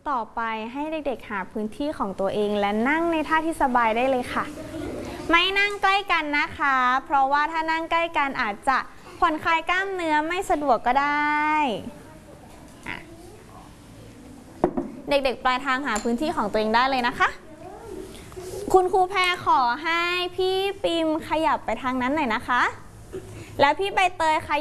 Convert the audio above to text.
ต่อไปให้เด็กๆหาพื้นที่ของตัวเองและนั่งในท่าที่สบายได้เลยค่ะไม่นั่งใกล้กันนะคะเพราะว่าถ้านั่งใกล้กันอาจจะผ่อนคลายกล้ามเนื้อไม่สะดวกก็ได้เด็กๆปลายทางหาพื้นที่ของตัวเองได้เลยนะคะคุณครูแพรขอให้พี่ปิมขยับไปทางนั้นหน่อยนะคะแล้วพี่ใบเตยข